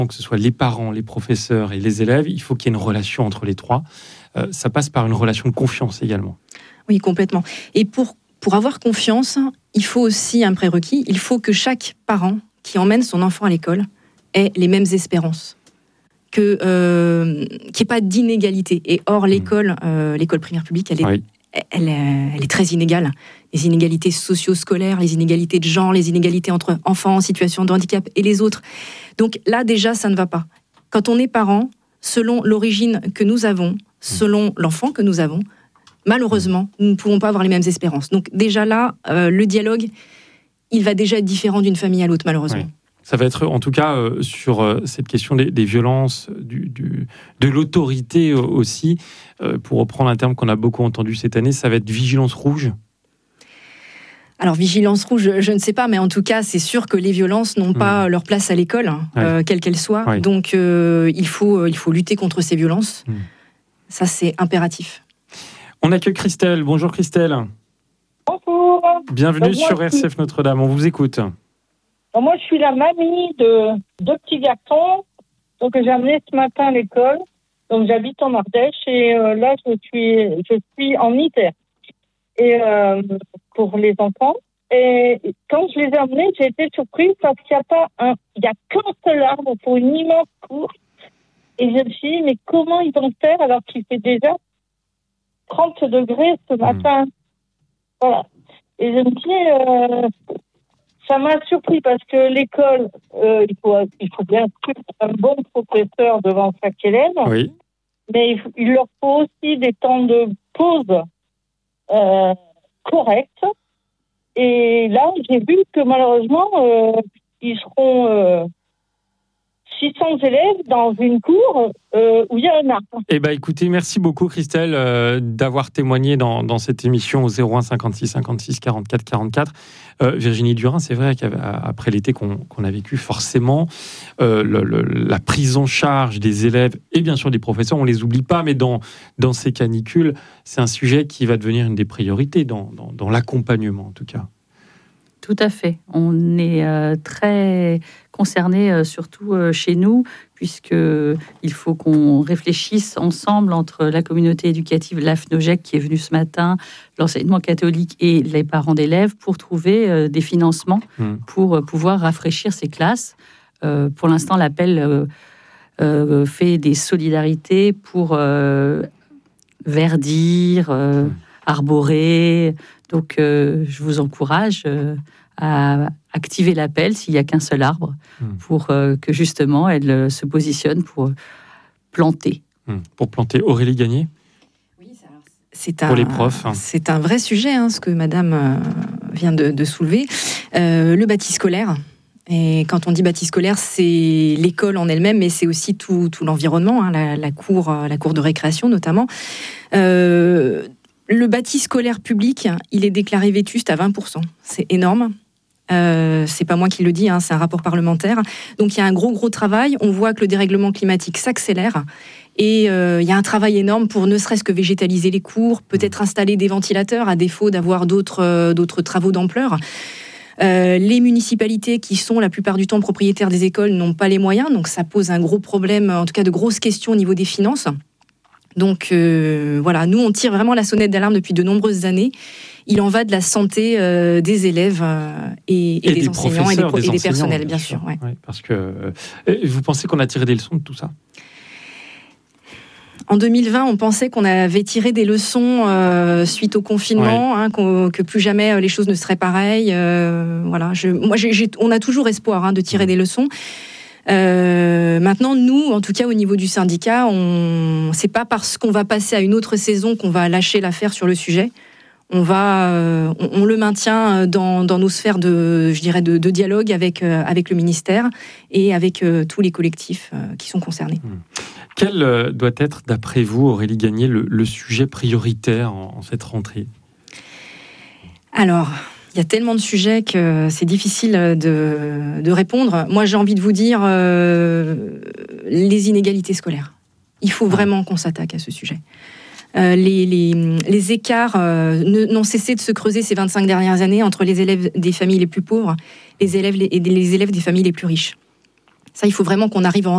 que ce soit les parents, les professeurs et les élèves, il faut qu'il y ait une relation entre les trois. Ça passe par une relation de confiance également. Oui, complètement. Et pour avoir confiance, il faut aussi un prérequis. Il faut que chaque parent qui emmène son enfant à l'école ait les mêmes espérances. Qu'il n'y ait pas d'inégalité. Et or, l'école primaire publique, elle est très inégale. Les inégalités socio-scolaires, les inégalités de genre, les inégalités entre enfants en situation de handicap et les autres. Donc là, déjà, ça ne va pas. Quand on est parent, selon l'origine que nous avons, selon l'enfant que nous avons, malheureusement, nous ne pouvons pas avoir les mêmes espérances. Donc déjà là, le dialogue, il va déjà être différent d'une famille à l'autre, malheureusement. Oui. Ça va être, en tout cas, sur cette question des violences, de l'autorité aussi, pour reprendre un terme qu'on a beaucoup entendu cette année, ça va être vigilance rouge. Alors, vigilance rouge, je ne sais pas, mais en tout cas, c'est sûr que les violences n'ont pas leur place à l'école, quelle qu'elle soit. Oui. Donc, il faut lutter contre ces violences. Ça, c'est impératif. On accueille Christelle. Bonjour Christelle. Bonjour. Bienvenue sur RCF Notre-Dame. On vous écoute. Moi, je suis la mamie de deux petits garçons. Donc, j'ai amené ce matin à l'école. Donc, j'habite en Ardèche et là, je suis en ITER. Et pour les enfants. Et quand je les ai amenés, j'ai été surprise parce qu'il n'y a qu'un seul arbre pour une immense cour. Et je me suis dit, mais comment ils vont faire alors qu'il fait déjà 30 degrés ce matin. Voilà. Et je me dis, ça m'a surpris parce que l'école, il faut bien un bon professeur devant chaque élève. Oui. Mais il leur faut aussi des temps de pause corrects. Et là, j'ai vu que malheureusement, ils seront 600 élèves dans une cour où il y a un arbre. Eh bien, écoutez, merci beaucoup, Christelle, d'avoir témoigné dans cette émission au 01 56 56 44 44. Virginie Durin, c'est vrai qu'après l'été qu'on a vécu, forcément, la prise en charge des élèves et bien sûr des professeurs, on ne les oublie pas, mais dans ces canicules, c'est un sujet qui va devenir une des priorités dans l'accompagnement, en tout cas. Tout à fait. On est très concernés, surtout chez nous, puisqu'il faut qu'on réfléchisse ensemble entre la communauté éducative, l'AFNOGEC qui est venue ce matin, l'enseignement catholique et les parents d'élèves pour trouver des financements pour pouvoir rafraîchir ces classes. Pour l'instant, l'appel fait des solidarités pour verdir, arborer. Donc, je vous encourage à activer l'appel s'il n'y a qu'un seul arbre pour que justement elle se positionne pour planter. Pour planter. Aurélie Gagné ? Oui, pour les profs. C'est un vrai sujet, ce que madame vient de soulever. Le bâti scolaire. Et quand on dit bâti scolaire, c'est l'école en elle-même, mais c'est aussi tout l'environnement, la cour de récréation notamment. Le bâti scolaire public, il est déclaré vétuste à 20%. C'est énorme. C'est pas moi qui le dis, c'est un rapport parlementaire. Donc il y a un gros travail. On voit que le dérèglement climatique s'accélère. Et il y a un travail énorme pour ne serait-ce que végétaliser les cours, peut-être installer des ventilateurs à défaut d'avoir d'autres travaux d'ampleur. Les municipalités qui sont la plupart du temps propriétaires des écoles n'ont pas les moyens. Donc ça pose un gros problème, en tout cas de grosses questions au niveau des finances. Donc voilà, nous on tire vraiment la sonnette d'alarme depuis de nombreuses années. Il en va de la santé des élèves et des enseignants et des personnels, bien sûr. Ouais. Ouais, parce que vous pensez qu'on a tiré des leçons de tout ça ? En 2020, on pensait qu'on avait tiré des leçons suite au confinement, que plus jamais les choses ne seraient pareilles. Voilà, on a toujours espoir de tirer des leçons. Maintenant, nous, en tout cas au niveau du syndicat, c'est pas parce qu'on va passer à une autre saison qu'on va lâcher l'affaire sur le sujet. On le maintient dans nos sphères de dialogue avec le ministère et avec tous les collectifs qui sont concernés. Quel doit être, d'après vous, Aurélie Gagné, le sujet prioritaire en cette rentrée ? Alors, il y a tellement de sujets que c'est difficile de répondre. Moi, j'ai envie de vous dire les inégalités scolaires. Il faut vraiment qu'on s'attaque à ce sujet. Les écarts n'ont cessé de se creuser ces 25 dernières années entre les élèves des familles les plus pauvres et les élèves des familles les plus riches. Ça, il faut vraiment qu'on arrive à en